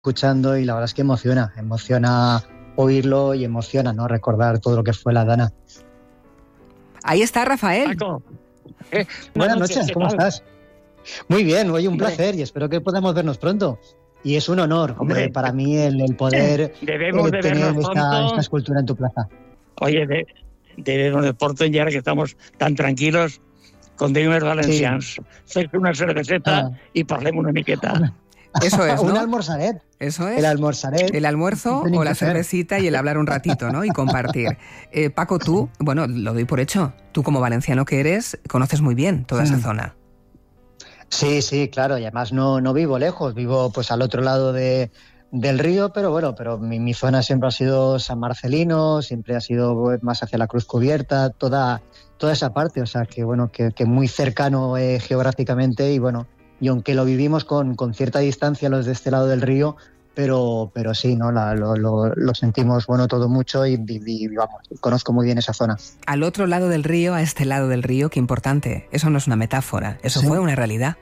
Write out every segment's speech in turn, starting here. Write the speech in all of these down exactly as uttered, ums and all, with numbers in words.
escuchando y la verdad es que emociona, emociona oírlo y emociona, ¿no? Recordar todo lo que fue la Dana. Ahí está Rafael. Paco. Eh, Buenas noches, ¿cómo estás? Muy bien, oye, un placer y espero que podamos vernos pronto. Y es un honor, hombre, para mí el, el poder debemos eh, de tener vernos esta, pronto. esta escultura en tu plaza. Oye, de, debemos de pronto, ya que estamos tan tranquilos, con Dimers Valencians. Sí. Fes una cerveceta ah. y parlem una miqueta. Eso es, ¿no? Un almorzaret. Eso es. El almorzaret. El almuerzo o la cervecita y el hablar un ratito, ¿no? Y compartir. Eh, Paco, tú, bueno, lo doy por hecho. Tú como valenciano que eres, conoces muy bien toda esa mm. zona. Sí, sí, claro. Y además no, no vivo lejos. Vivo pues al otro lado de, del río, pero bueno, pero mi, mi zona siempre ha sido San Marcelino, siempre ha sido más hacia la Cruz Cubierta, toda, toda esa parte. O sea, que bueno, que, que muy cercano eh, geográficamente y bueno, y aunque lo vivimos con, con cierta distancia los de este lado del río, pero, pero sí, ¿no? La, lo, lo, lo sentimos bueno todo mucho y, y, y vamos, conozco muy bien esa zona. Al otro lado del río, a este lado del río, qué importante. Eso no es una metáfora, eso sí. Fue una realidad.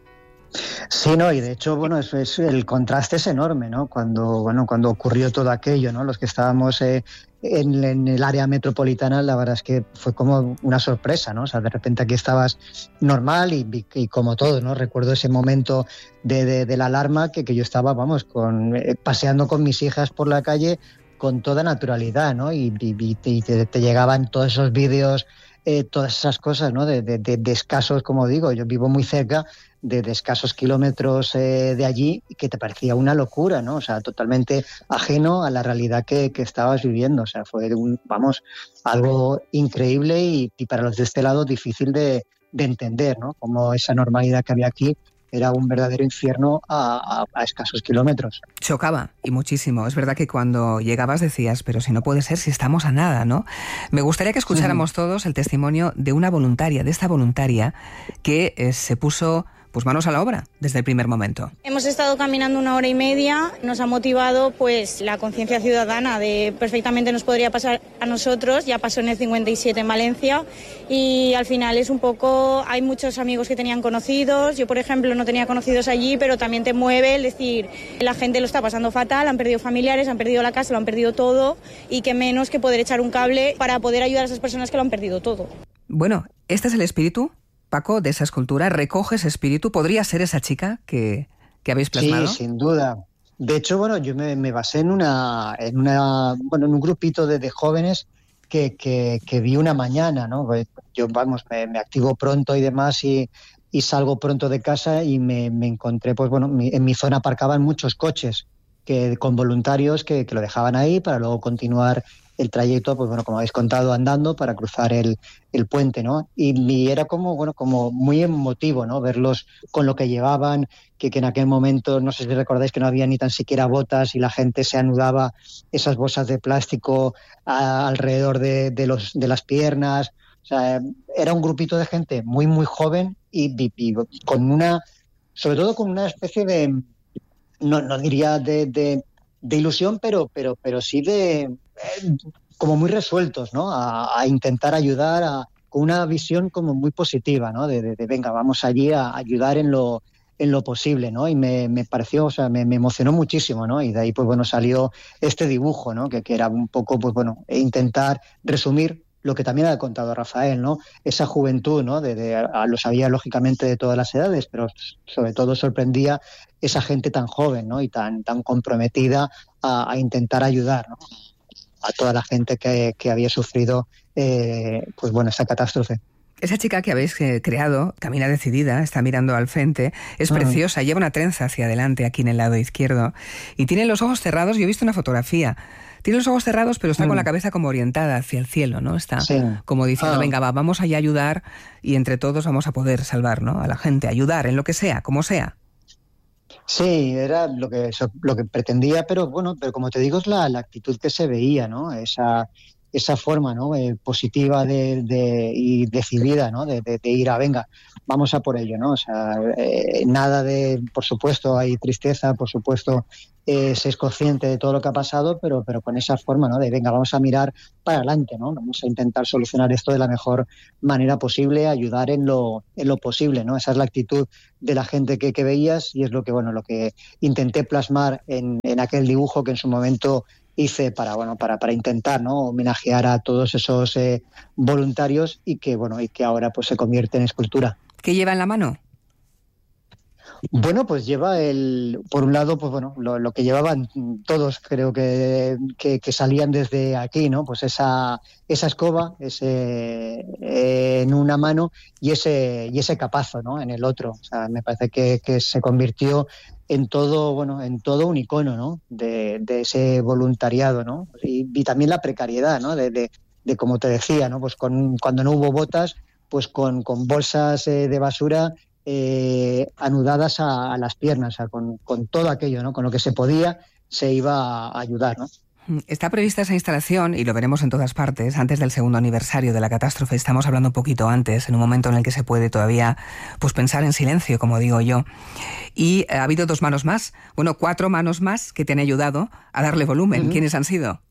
Sí, no, y de hecho, bueno, eso es, el contraste es enorme, ¿no? Cuando, bueno, cuando ocurrió todo aquello, ¿no? Los que estábamos eh, en, en el área metropolitana, la verdad es que fue como una sorpresa, ¿no? O sea, de repente aquí estabas normal y, y como todo, ¿no? Recuerdo ese momento de, de, de la alarma que, que yo estaba, vamos, con, eh, paseando con mis hijas por la calle con toda naturalidad, ¿no? Y, y, y te, te llegaban todos esos vídeos, eh, todas esas cosas, ¿no? De, de, de, de escasos, como digo, yo vivo muy cerca, de, de escasos kilómetros eh, de allí, que te parecía una locura, ¿no? O sea, totalmente ajeno a la realidad que, que estabas viviendo. O sea, fue, un, vamos, algo increíble y, y para los de este lado difícil de, de entender, ¿no? Como esa normalidad que había aquí era un verdadero infierno a, a, a escasos kilómetros. Chocaba, y muchísimo. Es verdad que cuando llegabas decías, pero si no puede ser, si estamos a nada, ¿no? Me gustaría que escucháramos sí. todos el testimonio de una voluntaria, de esta voluntaria que eh, se puso pues manos a la obra desde el primer momento. Hemos estado caminando una hora y media, nos ha motivado pues la conciencia ciudadana de perfectamente nos podría pasar a nosotros, ya pasó en el cincuenta y siete en Valencia y al final es un poco, hay muchos amigos que tenían conocidos, yo por ejemplo no tenía conocidos allí, pero también te mueve el decir, la gente lo está pasando fatal, han perdido familiares, han perdido la casa, lo han perdido todo y qué menos que poder echar un cable para poder ayudar a esas personas que lo han perdido todo. Bueno, este es el espíritu, Paco, de esa escultura, recoge ese espíritu. ¿Podría ser esa chica que, que habéis plasmado? Sí, sin duda. De hecho, bueno, yo me, me basé en una, en una, bueno, en un grupito de, de jóvenes que, que, que vi una mañana, ¿no? Yo, vamos, me, me activo pronto y demás y, y salgo pronto de casa y me, me encontré, pues bueno, mi, en mi zona aparcaban muchos coches que con voluntarios que, que lo dejaban ahí para luego continuar el trayecto, pues bueno, como habéis contado, andando para cruzar el, el puente, ¿no? Y, y era como, bueno, como muy emotivo, ¿no? Verlos con lo que llevaban, que, que en aquel momento, no sé si recordáis que no había ni tan siquiera botas y la gente se anudaba esas bolsas de plástico a, alrededor de, de, los, de las piernas. O sea, era un grupito de gente muy, muy joven y, y, y con una, sobre todo con una especie de, no, no diría de, de, de ilusión, pero, pero, pero sí de como muy resueltos, ¿no? A, a intentar ayudar, a, con una visión como muy positiva, ¿no? De, de, de venga, vamos allí a ayudar en lo, en lo posible, ¿no? Y me, me pareció, o sea, me, me emocionó muchísimo, ¿no? Y de ahí, pues bueno, salió este dibujo, ¿no? Que, que era un poco, pues bueno, intentar resumir lo que también ha contado Rafael, ¿no? Esa juventud, ¿no? De, de, a, lo sabía lógicamente de todas las edades, pero sobre todo sorprendía esa gente tan joven, ¿no? Y tan, tan comprometida a, a intentar ayudar, ¿no? A toda la gente que, que había sufrido eh, pues bueno, esta catástrofe. Esa chica que habéis eh, creado camina decidida, está mirando al frente, es uh-huh. preciosa, lleva una trenza hacia adelante aquí en el lado izquierdo y tiene los ojos cerrados. Yo he visto una fotografía, tiene los ojos cerrados pero está uh-huh. con la cabeza como orientada hacia el cielo, ¿no? Está sí. como diciendo, uh-huh. venga, va, vamos allá a ayudar y entre todos vamos a poder salvar, ¿no? A la gente, ayudar en lo que sea, como sea. Sí, era lo que lo que pretendía, pero bueno, pero como te digo, es la, la actitud que se veía, ¿no? Esa, esa forma, ¿no? Eh, positiva de, de, y decidida, ¿no? De, de, de ir a, venga, vamos a por ello, ¿no? O sea, eh, nada de, por supuesto, hay tristeza, por supuesto, eh, se es consciente de todo lo que ha pasado, pero, pero con esa forma, ¿no? De, venga, vamos a mirar para adelante, ¿no? Vamos a intentar solucionar esto de la mejor manera posible, ayudar en lo, en lo posible, ¿no? Esa es la actitud de la gente que, que veías y es lo que, bueno, lo que intenté plasmar en, en aquel dibujo que en su momento hice para, bueno, para, para intentar, ¿no? Homenajear a todos esos eh, voluntarios y que, bueno, y que ahora pues se convierte en escultura. ¿Qué lleva en la mano? Bueno, pues lleva el, por un lado, pues bueno, lo, lo que llevaban todos, creo que, que, que salían desde aquí, ¿no? Pues esa, esa escoba, ese eh, en una mano y ese, y ese capazo, ¿no? En el otro. O sea, me parece que, que se convirtió en todo, bueno, en todo un icono, ¿no? De, de ese voluntariado, ¿no? Y, y también la precariedad, ¿no? De, de, de como te decía, ¿no? Pues con, cuando no hubo botas, pues con, con bolsas eh, de basura eh, anudadas a, a las piernas, o sea, con, con todo aquello, ¿no? Con lo que se podía se iba a ayudar, ¿no? Está prevista esa instalación, y lo veremos en todas partes, antes del segundo aniversario de la catástrofe. Estamos hablando un poquito antes, en un momento en el que se puede todavía pues pensar en silencio, como digo yo. Y ha habido dos manos más, bueno, cuatro manos más que te han ayudado a darle volumen. Uh-huh. ¿Quiénes han sido?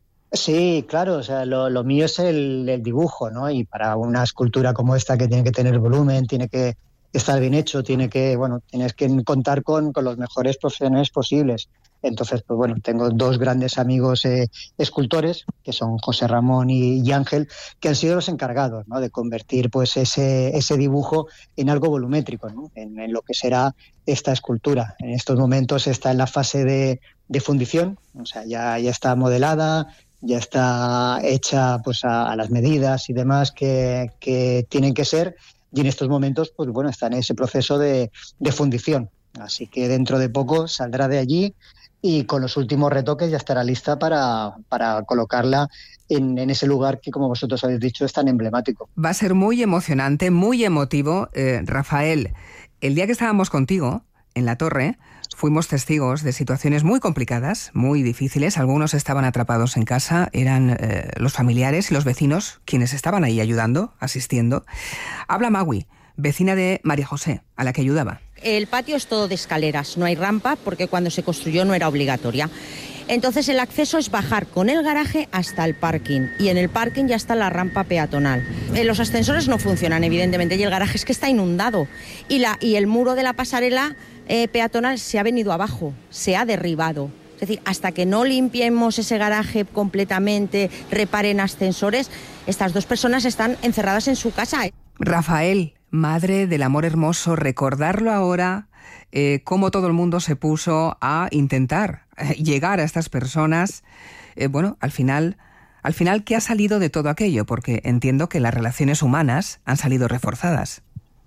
Sí, claro, o sea, lo, lo mío es el, el dibujo, ¿no? Y para una escultura como esta que tiene que tener volumen, tiene que estar bien hecho, tiene que, bueno, tienes que contar con, con los mejores profesionales posibles. Entonces, pues bueno, tengo dos grandes amigos eh, escultores, que son José Ramón y, y Ángel, que han sido los encargados, ¿no? De convertir pues ese, ese dibujo en algo volumétrico, ¿no? En, en lo que será esta escultura. En estos momentos está en la fase de, de fundición, o sea, ya, ya está modelada, ya está hecha pues a, a las medidas y demás que, que tienen que ser, y en estos momentos pues bueno, está en ese proceso de, de fundición. Así que dentro de poco saldrá de allí y con los últimos retoques ya estará lista para, para colocarla en, en ese lugar que, como vosotros habéis dicho, es tan emblemático. Va a ser muy emocionante, muy emotivo. Eh, Rafael, el día que estábamos contigo en la torre, fuimos testigos de situaciones muy complicadas, muy difíciles. Algunos estaban atrapados en casa, eran eh, los familiares y los vecinos quienes estaban ahí ayudando, asistiendo. Habla Magui, vecina de María José, a la que ayudaba. El patio es todo de escaleras, no hay rampa porque cuando se construyó no era obligatoria. Entonces el acceso es bajar con el garaje hasta el parking y en el parking ya está la rampa peatonal. Eh, los ascensores no funcionan evidentemente y el garaje es que está inundado y, la, y el muro de la pasarela eh, peatonal se ha venido abajo, se ha derribado. Es decir, hasta que no limpiemos ese garaje completamente, reparen ascensores, estas dos personas están encerradas en su casa. Rafael, madre del amor hermoso, recordarlo ahora, eh, cómo todo el mundo se puso a intentar eh, llegar a estas personas. Eh, bueno, al final, al final, ¿qué ha salido de todo aquello? Porque entiendo que las relaciones humanas han salido reforzadas.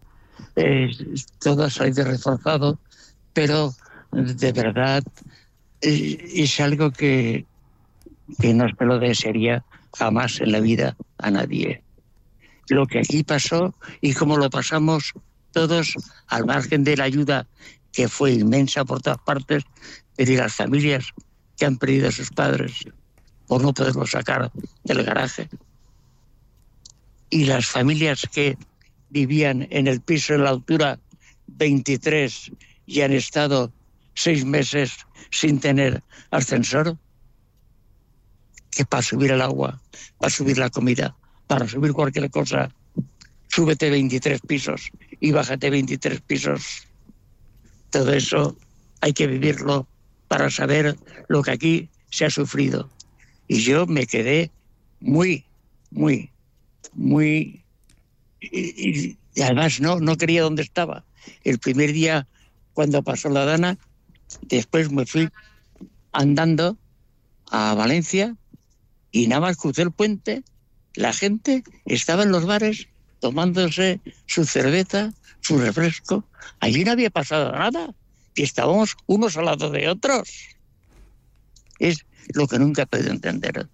Eh, todo ha salido reforzado, pero de verdad eh, es algo que, que no se lo desearía jamás en la vida a nadie. Lo que aquí pasó y cómo lo pasamos todos, al margen de la ayuda que fue inmensa por todas partes, pero y las familias que han perdido a sus padres por no poderlos sacar del garaje, y las familias que vivían en el piso en la altura veintitrés y han estado seis meses sin tener ascensor, que para subir el agua, para subir la comida, para subir cualquier cosa, súbete veintitrés pisos y bájate veintitrés pisos. Todo eso hay que vivirlo para saber lo que aquí se ha sufrido. Y yo me quedé muy, muy, muy... Y, y además no, no quería dónde estaba. El primer día, cuando pasó la Dana, después me fui andando a Valencia y nada más crucé el puente, la gente estaba en los bares tomándose su cerveza, su refresco. Allí no había pasado nada, y estábamos unos al lado de otros. Es lo que nunca he podido entender.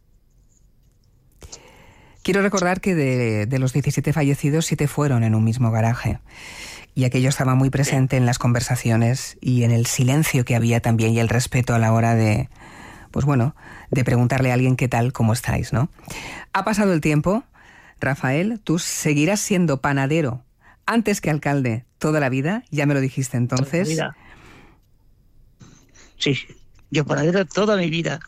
Quiero recordar que de, de los diecisiete fallecidos, siete fueron en un mismo garaje. Y aquello estaba muy presente en las conversaciones y en el silencio que había también y el respeto a la hora de, pues bueno, de preguntarle a alguien qué tal, cómo estáis, ¿no? Ha pasado el tiempo, Rafael, tú seguirás siendo panadero antes que alcalde toda la vida, ya me lo dijiste entonces. Toda mi vida. Sí, yo panadero toda mi vida.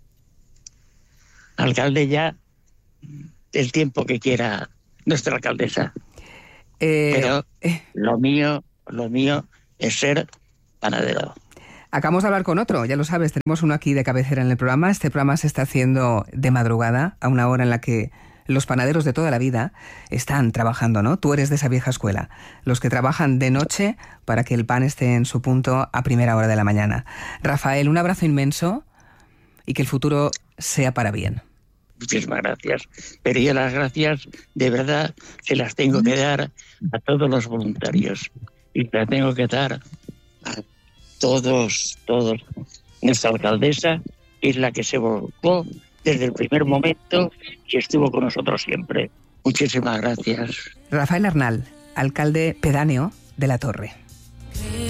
Alcalde ya el tiempo que quiera nuestra alcaldesa. Eh, Pero eh. lo mío, lo mío es ser panadero. Acabamos de hablar con otro, ya lo sabes, tenemos uno aquí de cabecera en el programa. Este programa se está haciendo de madrugada, a una hora en la que los panaderos de toda la vida están trabajando, ¿no? Tú eres de esa vieja escuela, los que trabajan de noche para que el pan esté en su punto a primera hora de la mañana. Rafael, un abrazo inmenso y que el futuro sea para bien. Muchísimas gracias. Pero yo las gracias de verdad se las tengo que dar a todos los voluntarios y las tengo que dar a todos, todos. Nuestra alcaldesa es la que se volcó desde el primer momento y estuvo con nosotros siempre. Muchísimas gracias. Rafael Arnal, alcalde pedáneo de La Torre.